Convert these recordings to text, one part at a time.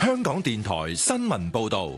香港電台新聞報道。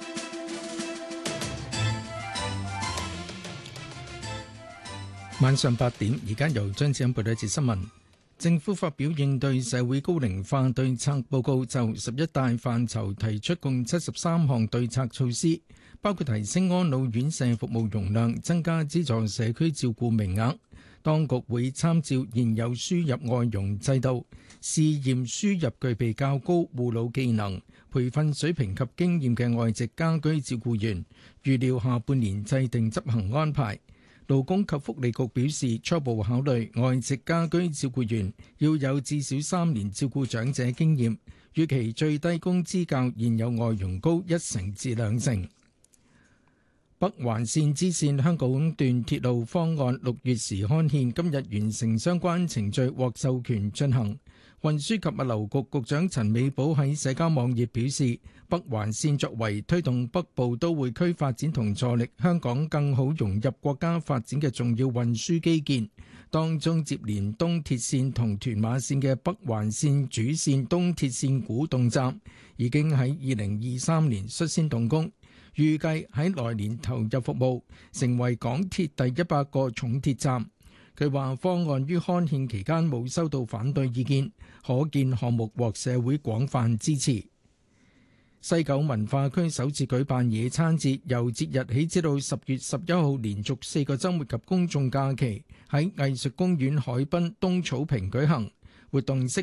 晚上8點，而家由張子欣報道一節新聞。政府發表應對社會高齡化對策報告，就11大範疇提出共73項對策措施，包括提升安老院舍服務容量、增加資助社區照顧名額。當局會參照現有輸入外傭制度，試驗輸入具備較高護老技能、培訓水平及經驗嘅外籍家居照顧員，預料下半年制定執行安排。勞工及福利局表示，初步考慮外籍家居照顧員要有至少3年照顧長者經驗，預期最低工資較現有外傭高1成至2成。北環線支線香港段鐵路方案6月時刊憲，今日完成相關程序獲授權進行。運輸及物流局局長陳美寶喺社交網頁表示，北環線作為推動北部都會區發展同助力香港更好融入國家發展嘅重要運輸基建，當中接連東鐵線同屯馬線嘅北環線主線東鐵線古洞站已經喺2023年率先動工，預計喺來年投入服務，成為港鐵第100個重鐵站。佢話方案於刊憲期間冇收到反對意見，可見項目獲社會廣泛支持。西九文化區首次舉辦野餐節，由節日起至到10月11號連續4個週末及公眾假期，喺藝術公園海濱東草坪舉行活動。